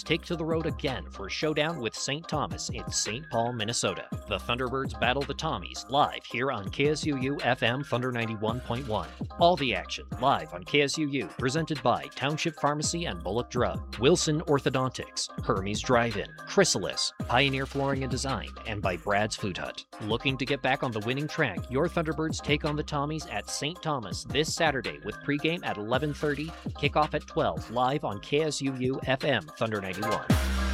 Thunderbirds take to the road again for a showdown with St. Thomas in St. Paul, Minnesota. The Thunderbirds battle the Tommies live here on KSUU FM Thunder 91.1. All the action live on KSUU, presented by Township Pharmacy and Bullock Drug, Wilson Orthodontics, Hermes Drive-In, Chrysalis, Pioneer Flooring and Design, and by Brad's Food Hut. Looking to get back on the winning track, your Thunderbirds take on the Tommies at St. Thomas this Saturday with pregame at 11:30, kickoff at 12, live on KSUU FM Thunder 91.